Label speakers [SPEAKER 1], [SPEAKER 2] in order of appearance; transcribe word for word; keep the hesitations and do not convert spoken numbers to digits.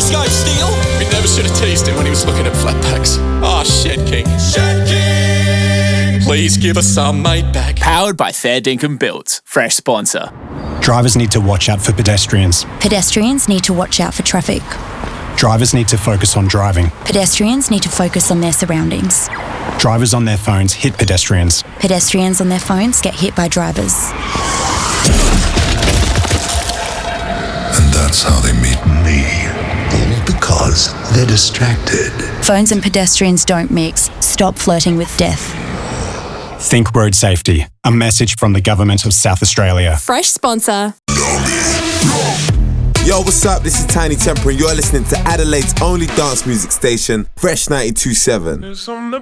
[SPEAKER 1] Scope Steel.
[SPEAKER 2] We never should have teased him when he was looking at flatbacks. Ah, oh, Shed King.
[SPEAKER 1] Shed King!
[SPEAKER 2] Please give us some mate back.
[SPEAKER 3] Powered by Fair Dinkum Built. Fresh sponsor.
[SPEAKER 4] Drivers need to watch out for pedestrians.
[SPEAKER 5] Pedestrians need to watch out for traffic.
[SPEAKER 4] Drivers need to focus on driving.
[SPEAKER 5] Pedestrians need to focus on their surroundings.
[SPEAKER 4] Drivers on their phones hit pedestrians.
[SPEAKER 5] Pedestrians on their phones get hit by drivers.
[SPEAKER 6] And that's how they meet me. All because they're distracted.
[SPEAKER 5] Phones and pedestrians don't mix. Stop flirting with death.
[SPEAKER 4] Think road safety. A message from the Government of South Australia.
[SPEAKER 7] Fresh sponsor.
[SPEAKER 8] Yo, what's up? This is Tiny Temper and you're listening to Adelaide's only dance music station, Fresh ninety-two point seven.